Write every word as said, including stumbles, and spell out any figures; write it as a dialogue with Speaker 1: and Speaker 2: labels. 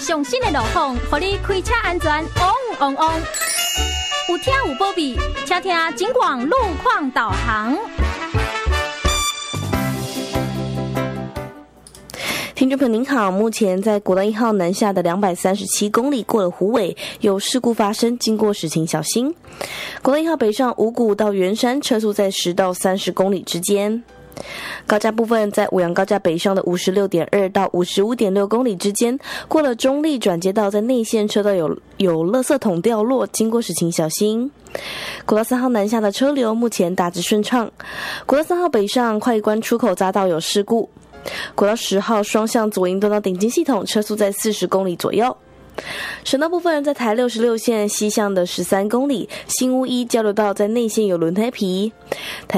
Speaker 1: 上新的路况，让你开车安全旺旺旺。有听有保庇，请听警广路况导航。
Speaker 2: 听众朋友您好，目前在国道一号南下的两百三十七公里过了虎尾，有事故发生，经过时请小心。国道一号北上五股到圆山，车速在十到三十公里之间。高架部分在五杨高架北上的五十六点二到五十五点六公里之间，过了中立转接道，在内线车道有有垃圾桶掉落，经过时请小心。国道三号南下的车流目前大致顺畅。国道三号北上快一关出口匝道有事故。国道十号双向左营段到顶金系统，车速在四十公里左右。省道部分在台六十六线西向的十三公里，新屋一交流道在内线有轮胎皮。台